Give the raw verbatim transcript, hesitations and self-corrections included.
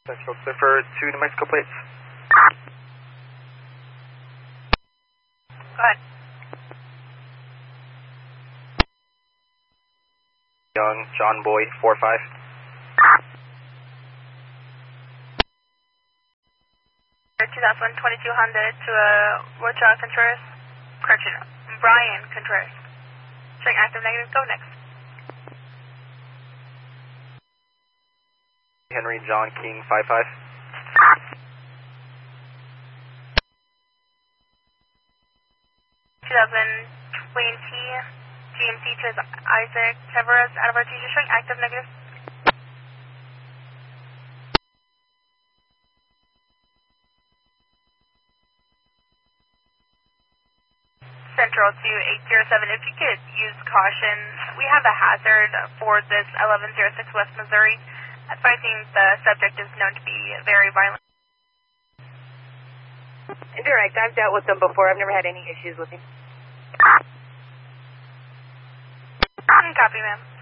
Central, clear for two New Mexico plates. Go ahead. Young, John Boyd, four five. twenty twenty-two Honda to a Rocha Contreras. Correction, Brian Contreras. Showing active negative, go next. Henry John King, five five. twenty twenty G M C to Isaac Tavares out of our teacher, showing active negative. Central to eight zero seven, if you could use caution. We have a hazard for this eleven oh six West Missouri. Advising the subject is known to be very violent. Indirect, I've dealt with them before. I've never had any issues with him. Copy, ma'am.